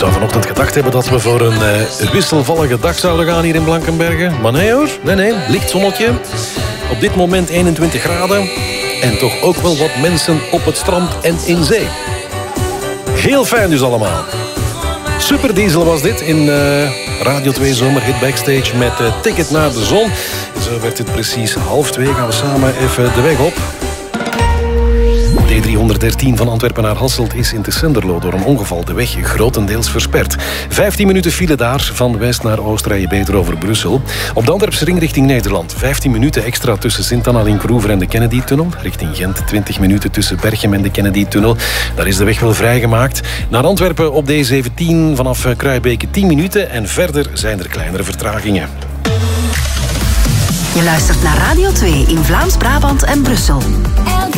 zou vanochtend gedacht hebben dat we voor een wisselvallige dag zouden gaan hier in Blankenberge. Maar nee hoor, nee, licht zonnetje. Op dit moment 21 graden. En toch ook wel wat mensen op het strand en in zee. Heel fijn dus allemaal. Superdiesel was dit in Radio 2 Zomerhit Backstage met Ticket naar de Zon. Zo werd het precies 1:30. Gaan we samen even de weg op. D313 van Antwerpen naar Hasselt is in Tessenderlo door een ongeval de weg grotendeels versperd. 15 minuten file daar, van west naar oost rij je beter over Brussel. Op de Antwerpse ring richting Nederland. 15 minuten extra tussen Sint-Anna-Linkroever en de Kennedy-tunnel. Richting Gent 20 minuten tussen Berchem en de Kennedy-tunnel. Daar is de weg wel vrijgemaakt. Naar Antwerpen op D17 vanaf Kruijbeke 10 minuten. En verder zijn er kleinere vertragingen. Je luistert naar Radio 2 in Vlaams-Brabant en Brussel.